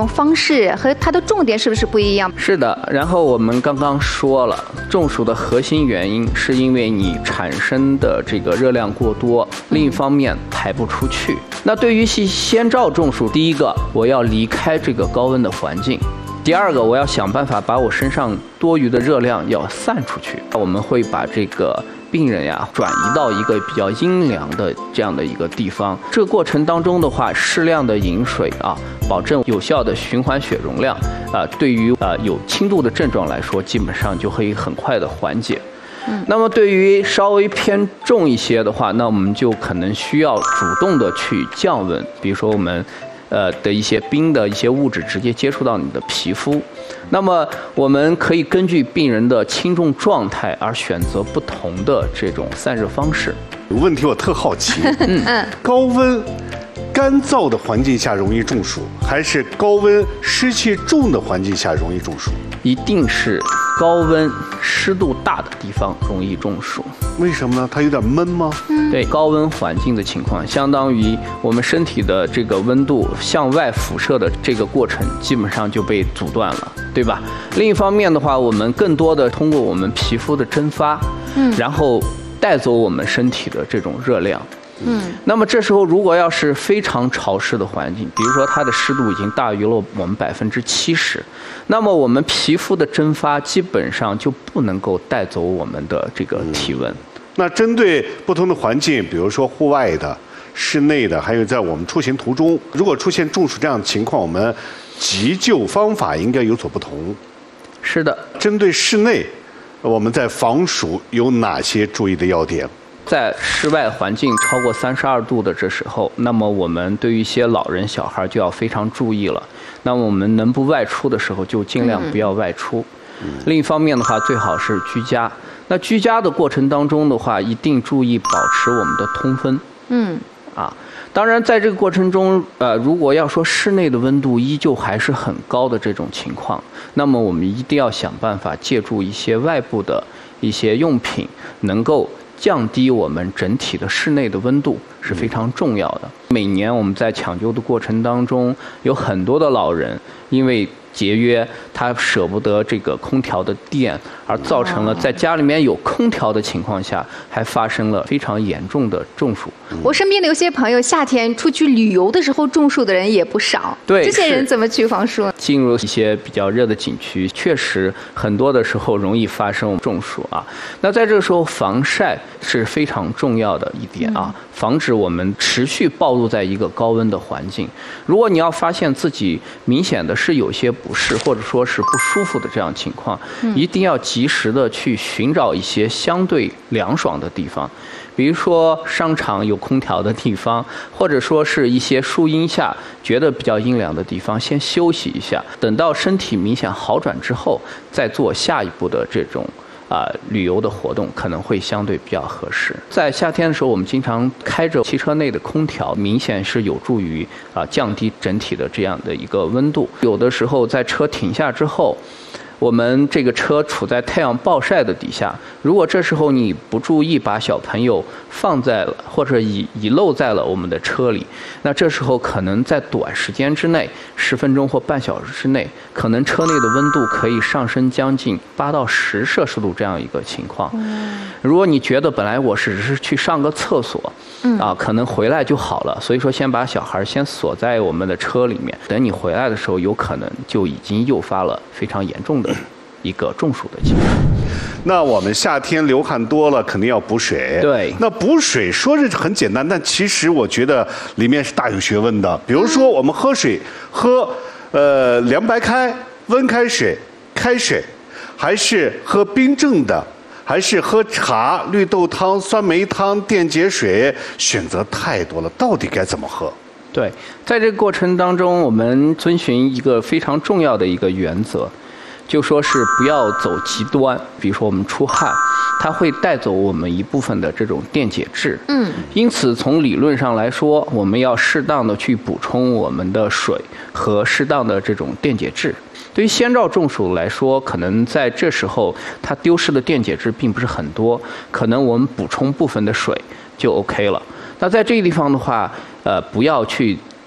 方式和它的重点是不是不一样？ 是的，然后我们刚刚说了，中暑的核心原因是因为你产生的这个热量过多，另一方面排不出去。那对于先兆中暑，第一个我要离开这个高温的环境。第二个，我要想办法把我身上多余的热量要散出去。我们会把这个病人呀转移到一个比较阴凉的这样的一个地方。这个过程当中的话，适量的饮水啊，保证有效的循环血容量啊，对于有轻度的症状来说，基本上就可以很快的缓解。那么对于稍微偏重一些的话，那我们就可能需要主动的去降温，比如说我们的一些冰的一些物质直接接触到你的皮肤。那么我们可以根据病人的轻重状态而选择不同的这种散热方式。 有问题我特好奇，高温干燥的环境下容易中暑，还是高温湿气重的环境下容易中暑？ 一定是高温湿度大的地方容易中暑。 为什么呢？它有点闷吗？ 对，高温环境的情况，相当于我们身体的这个温度向外辐射的这个过程，基本上就被阻断了，对吧？另一方面的话，我们更多的通过我们皮肤的蒸发，然后带走我们身体的这种热量。那么这时候如果要是非常潮湿的环境，比如说它的湿度已经大于了我们70%，那么我们皮肤的蒸发基本上就不能够带走我们的这个体温。 那针对不同的环境，比如说户外的、室内的，还有在我们出行途中，如果出现中暑这样的情况，我们急救方法应该有所不同。 是的， 针对室内，我们在防暑有哪些注意的要点？ 在室外环境超过32度的这时候，那么我们对于一些老人小孩就要非常注意了。那么我们能不外出的时候就尽量不要外出。另一方面的话，最好是居家。那居家的过程当中的话，一定注意保持我们的通风。当然在这个过程中，如果要说室内的温度依旧还是很高的这种情况，那么我们一定要想办法借助一些外部的一些用品，能够降低我们整体的室内的温度是非常重要的。每年我们在抢救的过程当中，有很多的老人因为节约，他舍不得这个空调的电，而造成了在家里面有空调的情况下，还发生了非常严重的中暑。 我身边的有些朋友夏天出去旅游的时候中暑的人也不少。 对， 这些人怎么去防暑？ 进入一些比较热的景区，确实很多的时候容易发生中暑啊。那在这个时候，防晒是非常重要的一点啊，防止我们持续暴露在一个高温的环境。如果你要发现自己明显的是有些不适或者说是不舒服的这样情况，一定要及时的去寻找一些相对凉爽的地方，比如说商场有空调的地方，或者说是一些树荫下觉得比较阴凉的地方，先休息一下，等到身体明显好转之后，再做下一步的这种旅游的活动，可能会相对比较合适。在夏天的时候，我们经常开着汽车内的空调，明显是有助于降低整体的这样的一个温度。有的时候在车停下之后，我们这个车处在太阳暴晒的底下，如果这时候你不注意把小朋友放在了或者遗漏在了我们的车里，那这时候可能在短时间之内，10分钟或半小时之内，可能车内的温度可以上升将近8到10摄氏度这样一个情况。如果你觉得本来我只是去上个厕所，可能回来就好了，所以说先把小孩先锁在我们的车里面，等你回来的时候，有可能就已经诱发了非常严重的一个中暑的情况。 那我们夏天流汗多了，肯定要补水。 对， 那补水说是很简单，但其实我觉得里面是大有学问的。比如说我们喝水，喝凉白开、温开水、开水，还是喝冰镇的，还是喝茶、绿豆汤、酸梅汤、电解水，选择太多了，到底该怎么喝？ 对，在这个过程当中，我们遵循一个非常重要的一个原则，就说是不要走极端。比如说我们出汗，它会带走我们一部分的这种电解质。因此从理论上来说，我们要适当的去补充我们的水和适当的这种电解质。对于先兆中暑来说，可能在这时候它丢失的电解质并不是很多，可能我们补充部分的水就 OK 了。那在这个地方的话，不要去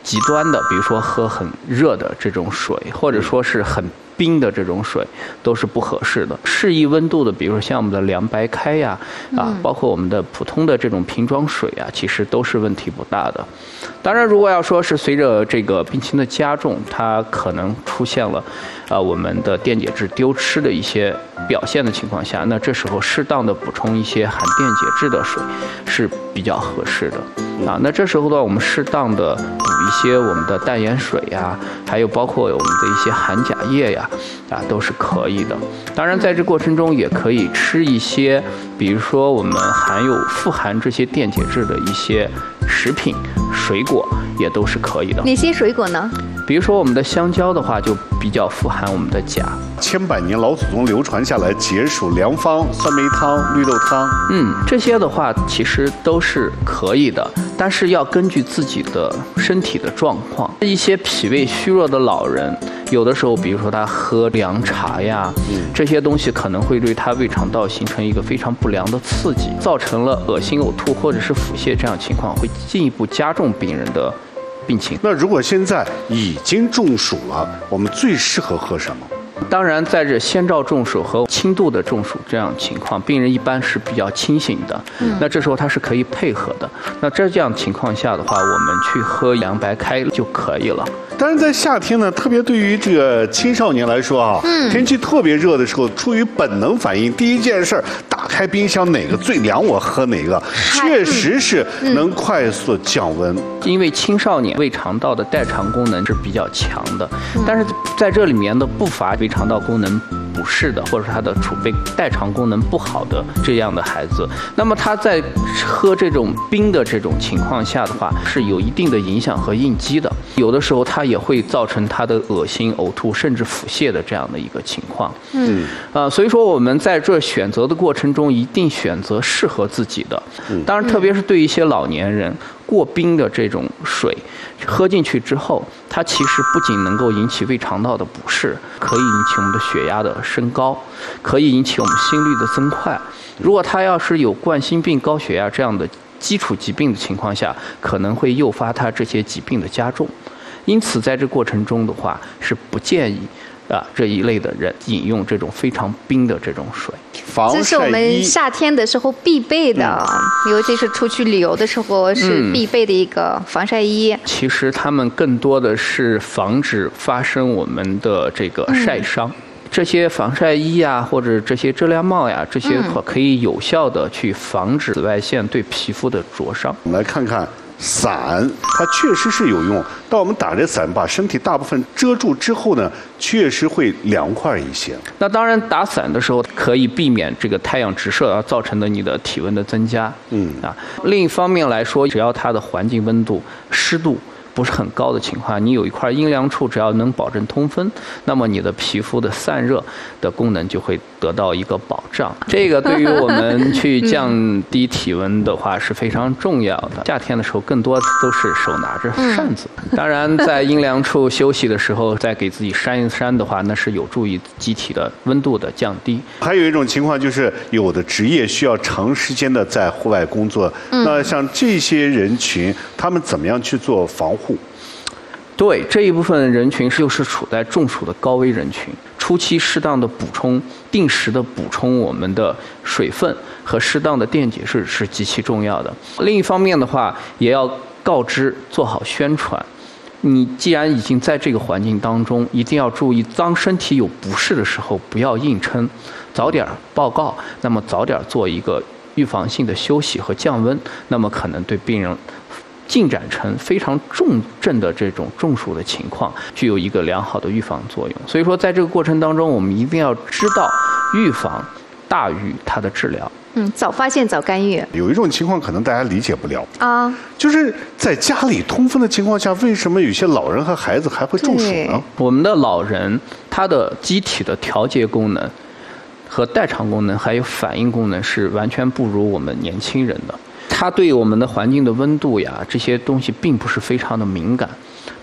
极端的，比如说喝很热的这种水，或者说是很冰的这种水，都是不合适的。适宜温度的，比如说像我们的凉白开呀，包括我们的普通的这种瓶装水啊，其实都是问题不大的。当然，如果要说是随着这个病情的加重，它可能出现了我们的电解质丢失的一些表现的情况下，那这时候适当的补充一些含电解质的水是比较合适的。那这时候呢，我们适当的补一些我们的淡盐水呀，还有包括我们的一些含钾液呀，都是可以的。当然，在这过程中也可以吃一些，比如说我们富含这些电解质的一些食品、水果，也都是可以的。 哪些水果呢？ 比如说我们的香蕉的话，就比较富含我们的钾。 千百年老祖宗流传下来解暑良方，酸梅汤、绿豆汤， 这些的话其实都是可以的，但是要根据自己的身体的状况。一些脾胃虚弱的老人，有的时候，比如说他喝凉茶呀，这些东西可能会对他胃肠道形成一个非常不良的刺激，造成了恶心、呕吐或者是腹泻这样情况，会进一步加重病人的病情。 那如果现在已经中暑了，我们最适合喝什么？ 当然，在这先兆中暑和轻度的中暑这样情况，病人一般是比较清醒的。那这时候他是可以配合的。那这样情况下的话，我们去喝凉白开就可以了。 但是在夏天呢，特别对于这个青少年来说天气特别热的时候，出于本能反应，第一件事打开冰箱，哪个最凉我喝哪个，确实是能快速降温。 因为青少年胃肠道的代偿功能是比较强的，但是在这里面的不乏胃肠道功能不适的，或者说他的储备代偿功能不好的这样的孩子，那么他在喝这种冰的这种情况下的话，是有一定的影响和应激的。有的时候它也会造成他的恶心、呕吐，甚至腹泻的这样的一个情况。所以说我们在这选择的过程中，一定选择适合自己的。当然，特别是对一些老年人，过冰的这种水喝进去之后，它其实不仅能够引起胃肠道的不适，可以引起我们的血压的升高，可以引起我们心率的增快。如果他要是有冠心病、高血压这样的基础疾病的情况下，可能会诱发他这些疾病的加重。因此，在这过程中的话，是不建议这一类的人饮用这种非常冰的这种水。 这是我们夏天的时候必备的，尤其是出去旅游的时候是必备的一个防晒衣。 其实他们更多的是防止发生我们的这个晒伤。这些防晒衣啊，或者这些遮阳帽呀，这些可以有效的去防止紫外线对皮肤的灼伤。 我们来看看伞，它确实是有用。当我们打着伞把身体大部分遮住之后呢，确实会凉快一些。 那当然，打伞的时候可以避免这个太阳直射而造成的你的体温的增加。另一方面来说，只要它的环境温度、湿度不是很高的情况，你有一块阴凉处，只要能保证通风，那么你的皮肤的散热的功能就会得到一个保障。这个对于我们去降低体温的话是非常重要的。夏天的时候更多都是手拿着扇子，当然在阴凉处休息的时候再给自己扇一扇的话，那是有助于机体的温度的降低。 还有一种情况就是有的职业需要长时间的在户外工作，那像这些人群他们怎么样去做防护？ 对，这一部分人群就是处在中暑的高危人群，初期适当的补充、定时的补充我们的水分和适当的电解质是极其重要的。另一方面的话，也要告知、做好宣传。你既然已经在这个环境当中，一定要注意，当身体有不适的时候，不要硬撑，早点报告，那么早点做一个预防性的休息和降温，那么可能对病人进展成非常重症的这种中暑的情况，具有一个良好的预防作用。所以说，在这个过程当中，我们一定要知道预防大于它的治疗。 早发现早干预。 有一种情况可能大家理解不了就是在家里通风的情况下，为什么有些老人和孩子还会中暑呢？ 我们的老人他的机体的调节功能和代偿功能还有反应功能是完全不如我们年轻人的。它对我们的环境的温度呀这些东西并不是非常的敏感。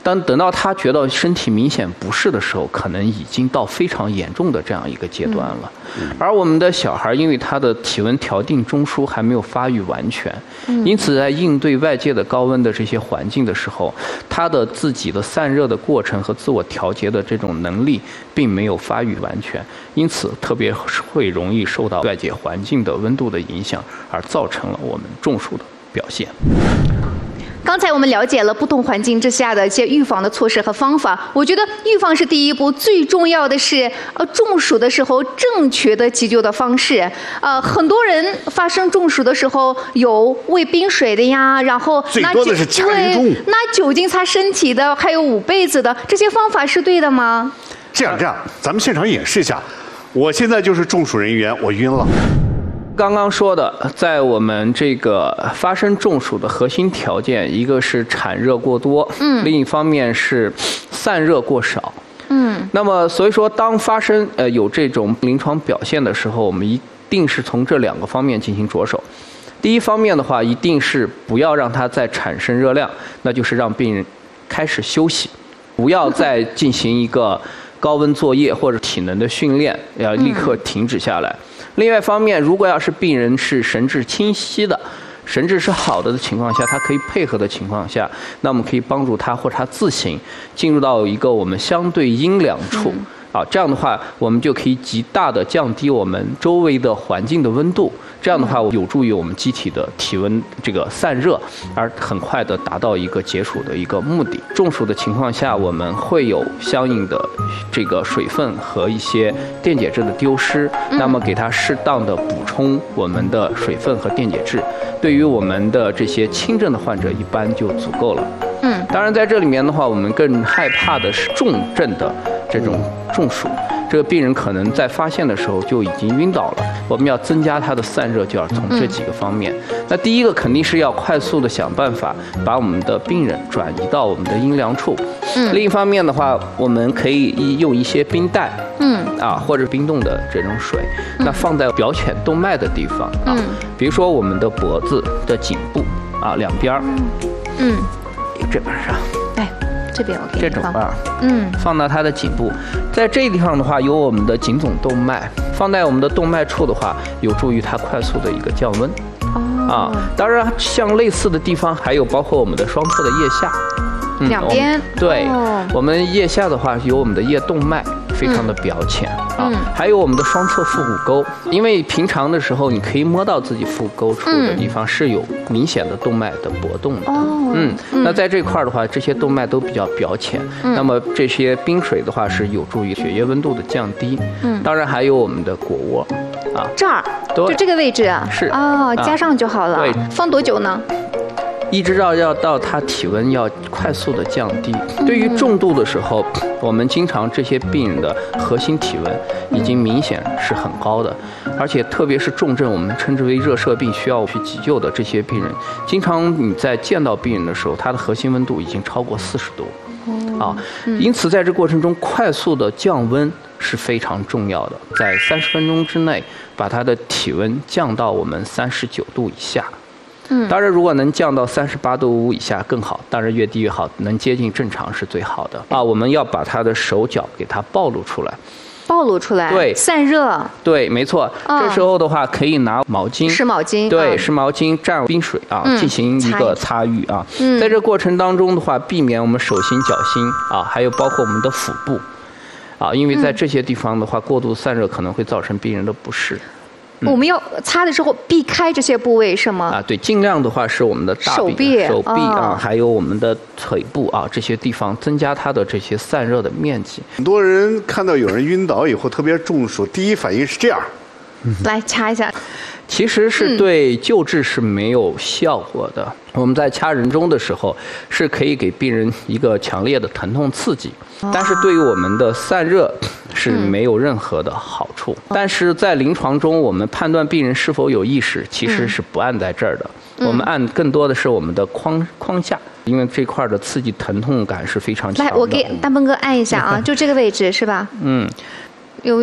等到他觉得身体明显不适的时候，可能已经到非常严重的这样一个阶段了。而我们的小孩因为他的体温调定中枢还没有发育完全，因此在应对外界的高温的这些环境的时候，他的自己的散热的过程和自我调节的这种能力并没有发育完全，因此特别会容易受到外界环境的温度的影响，而造成了我们中暑的表现。 刚才我们了解了不同环境之下的一些预防的措施和方法，我觉得预防是第一步，最重要的是中暑的时候正确的急救的方式。很多人发生中暑的时候有喂冰水的呀，然后最多的是掐人中， 拿酒精擦身体的，还有捂被子的，这些方法是对的吗？ 这样，咱们现场演示一下。我现在就是中暑人员，我晕了。 刚刚说的，在我们这个发生中暑的核心条件，一个是产热过多，另一方面是散热过少。那么所以说，当发生有这种临床表现的时候，我们一定是从这2个方面进行着手。第一方面的话，一定是不要让它再产生热量，那就是让病人开始休息，不要再进行一个高温作业或者体能的训练，要立刻停止下来。另外一方面，如果要是病人是神志清晰的，神志是好的情况下，他可以配合的情况下，那我们可以帮助他或者他自行进入到一个我们相对阴凉处。这样的话，我们就可以极大的降低我们周围的环境的温度。这样的话，有助于我们机体的体温这个散热，而很快的达到一个解暑的一个目的。中暑的情况下，我们会有相应的这个水分和一些电解质的丢失，那么给它适当的补充我们的水分和电解质，对于我们的这些轻症的患者一般就足够了。当然在这里面的话，我们更害怕的是重症的这种中暑。这个病人可能在发现的时候就已经晕倒了，我们要增加他的散热，就要从这几个方面。那第一个肯定是要快速的想办法把我们的病人转移到我们的阴凉处。另一方面的话，我们可以用一些冰袋，或者冰冻的这种水，那放在表浅动脉的地方比如说我们的脖子的颈部两边儿，这边上。 这边我可以这种放到它的颈部，在这个地方的话，有我们的颈总动脉，放在我们的动脉处的话，有助于它快速的一个降温。当然，像类似的地方还有包括我们的双侧的腋下， 两边。 对，我们腋下的话有我们的腋动脉，非常的表浅还有我们的双侧腹股沟，因为平常的时候你可以摸到自己腹沟处的地方是有明显的动脉的搏动的。那在这块的话，这些动脉都比较表浅，那么这些冰水的话是有助于血液温度的降低。当然还有我们的腘窝这儿，就这个位置是加上就好了。对，放多久呢？ 一直要到它体温要快速的降低。对于重度的时候，我们经常这些病人的核心体温已经明显是很高的，而且特别是重症，我们称之为热射病需要去急救的这些病人，经常你在见到病人的时候，他的核心温度已经超过40度。因此在这过程中快速的降温是非常重要的，在30分钟之内把他的体温降到我们39度以下。当然如果能降到38度5以下更好，当然越低越好，能接近正常是最好的。我们要把他的手脚给他暴露出来，对， 散热， 对，没错。这时候的话可以拿毛巾， 湿毛巾， 对，湿毛巾蘸冰水进行一个擦浴在这过程当中的话，避免我们手心脚心还有包括我们的腹部因为在这些地方的话，过度散热可能会造成病人的不适。 我们要擦的时候避开这些部位是吗？ 对，尽量的话是我们的大臂、手臂还有我们的腿部这些地方，增加它的这些散热的面积。 很多人看到有人晕倒以后特别中暑，第一反应是这样， 来掐一下。 其实是对救治是没有效果的。我们在掐人中的时候，是可以给病人一个强烈的疼痛刺激，但是对于我们的散热是没有任何的好处。但是在临床中，我们判断病人是否有意识，其实是不按在这儿的。我们按更多的是我们的框架，因为这块的刺激疼痛感是非常强的。 来，我给大鹏哥按一下就这个位置是吧？有没有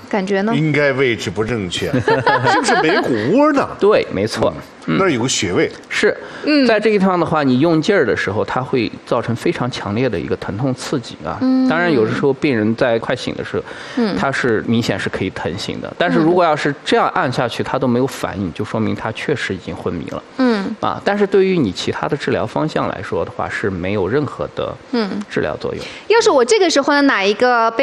感觉呢？ 应该位置不正确，是不是眉骨窝呢？ 对，没错。 那儿有个穴位， 是，在这个地方的话，你用劲儿的时候，它会造成非常强烈的一个疼痛刺激啊。当然，有的时候病人在快醒的时候，他是明显是可以疼醒的。但是如果要是这样按下去，他都没有反应，就说明他确实已经昏迷了。但是对于你其他的治疗方向来说的话，是没有任何的治疗作用。 要是我这个时候呢，拿一个杯